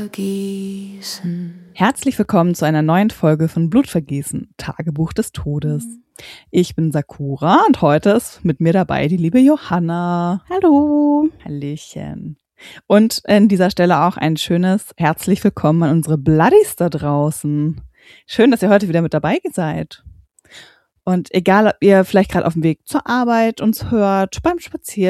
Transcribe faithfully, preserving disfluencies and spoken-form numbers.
Vergießen. Herzlich willkommen zu einer neuen Folge von Blutvergießen, Tagebuch des Todes. Ich bin Sakura und heute ist mit mir dabei die liebe Johanna. Hallo. Hallöchen. Und an dieser Stelle auch ein schönes herzlich willkommen an unsere Bloodies da draußen. Schön, dass ihr heute wieder mit dabei seid. Und egal, ob ihr vielleicht gerade auf dem Weg zur Arbeit uns hört, beim Spazieren